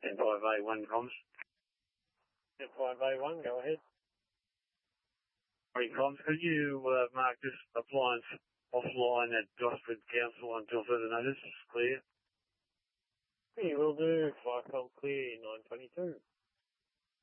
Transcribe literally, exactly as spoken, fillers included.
ten five A one comms. ten five A one, go ahead. Three comms, could you uh, mark this appliance offline at Gosford Council until further notice? Clear. Yeah, will do. Flycom clear, nine twenty-two.